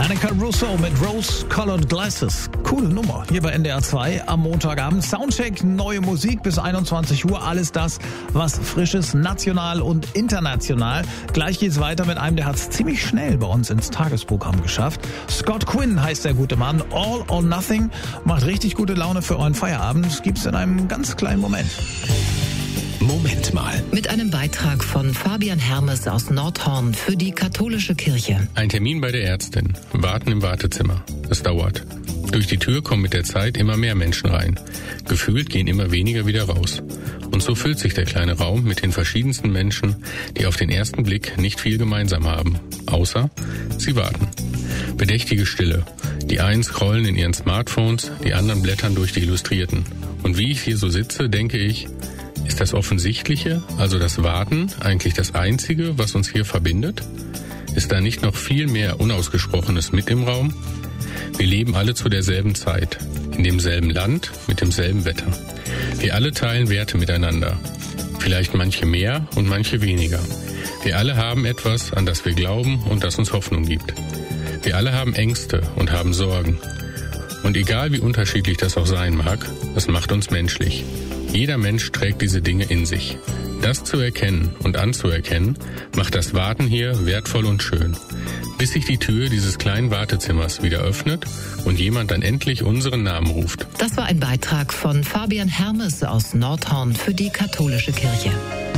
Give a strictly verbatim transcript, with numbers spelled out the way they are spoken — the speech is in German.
Annika Russo mit Rose-Colored Glasses. Coole Nummer. Hier bei N D R zwei am Montagabend. Soundcheck, neue Musik bis einundzwanzig Uhr. Alles das, was frisch ist, national und international. Gleich geht's weiter mit einem, der hat's ziemlich schnell bei uns ins Tagesprogramm geschafft. Scott Quinn heißt der gute Mann. All or Nothing macht richtig gute Laune für euren Feierabend. Das gibt's in einem ganz kleinen Moment. Moment mal. Mit einem Beitrag von Fabian Hermes aus Nordhorn für die katholische Kirche. Ein Termin bei der Ärztin. Warten im Wartezimmer. Es dauert. Durch die Tür kommen mit der Zeit immer mehr Menschen rein. Gefühlt gehen immer weniger wieder raus. Und so füllt sich der kleine Raum mit den verschiedensten Menschen, die auf den ersten Blick nicht viel gemeinsam haben. Außer, sie warten. Bedächtige Stille. Die einen scrollen in ihren Smartphones, die anderen blättern durch die Illustrierten. Und wie ich hier so sitze, denke ich, ist das Offensichtliche, also das Warten, eigentlich das Einzige, was uns hier verbindet? Ist da nicht noch viel mehr Unausgesprochenes mit im Raum? Wir leben alle zu derselben Zeit, in demselben Land, mit demselben Wetter. Wir alle teilen Werte miteinander. Vielleicht manche mehr und manche weniger. Wir alle haben etwas, an das wir glauben und das uns Hoffnung gibt. Wir alle haben Ängste und haben Sorgen. Und egal wie unterschiedlich das auch sein mag, es macht uns menschlich. Jeder Mensch trägt diese Dinge in sich. Das zu erkennen und anzuerkennen, macht das Warten hier wertvoll und schön. Bis sich die Tür dieses kleinen Wartezimmers wieder öffnet und jemand dann endlich unseren Namen ruft. Das war ein Beitrag von Fabian Hermes aus Nordhorn für die katholische Kirche.